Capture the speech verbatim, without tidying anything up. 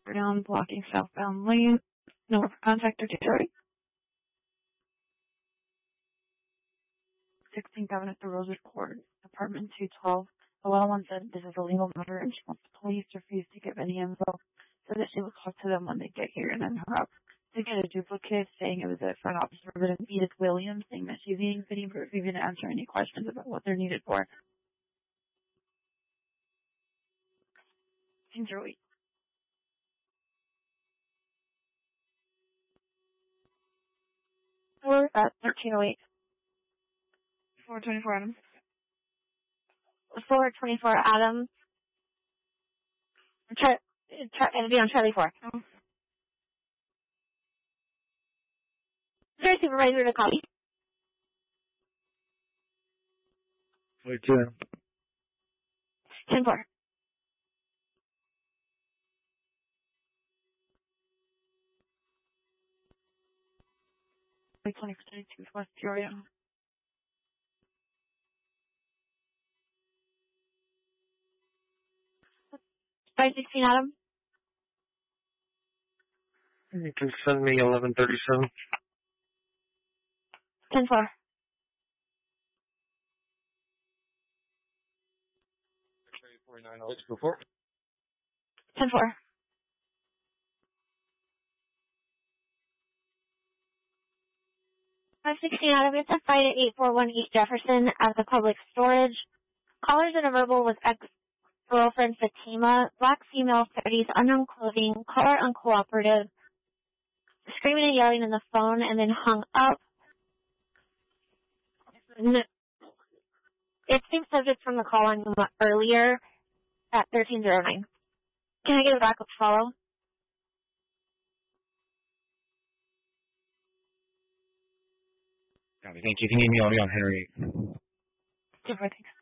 down, blocking southbound lane. No contact or Detroit. sixteenth Avenue at the Rosewood Court, apartment two twelve. The well one said this is a legal matter and she wants the police to refuse to give any info, so that she will talk to them when they get here and then hung up. To get a duplicate saying it was a front office resident, Edith Williams, saying that she's needing video proof even to answer any questions about what they're needed for. Seems your week. Four at thirteen oh eight. Four twenty four Adams. four twenty-four Adams. Char- Char- it'll be on Charlie four. Oh. Sir, supervisor to copy. Wait, ten. ten four. twenty for thirty-two West Peoria. five sixteen Adam. You can send me eleven thirty-seven. ten four. forty-nine oh eight two four. ten four. five sixteen Adam, it's a fight at eight four one East Jefferson at the public storage. Callers in a verbal with ex-girlfriend Fatima, black female thirties, unknown clothing, caller uncooperative, screaming and yelling in the phone and then hung up. It's same subject from the call on earlier at thirteen oh nine. Can I get a backup follow? Copy. Thank you. If you need me, I'll be on Henry eight. Super, thanks.